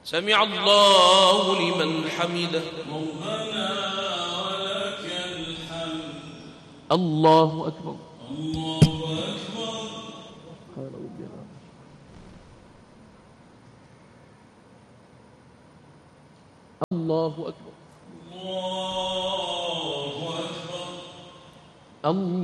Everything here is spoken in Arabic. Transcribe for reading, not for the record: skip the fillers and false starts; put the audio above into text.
سمع الله لمن حمده. ربنا ولك الحمد. الله أكبر. الله أكبر. الله أكبر. الله أكبر. الله